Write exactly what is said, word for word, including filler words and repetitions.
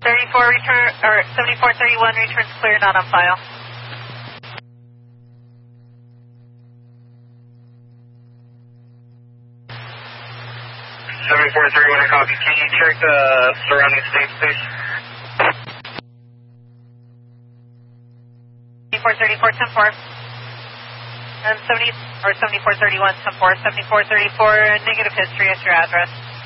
thirty-four return, or seventy-four thirty-one returns clear, not on file. seventy-four thirty-one, I copy. Can you check the surrounding states, please? seventy-four thirty-four, ten four. And seventy, or seventy-four thirty-one, ten four. seventy-four thirty-four, negative history is your address.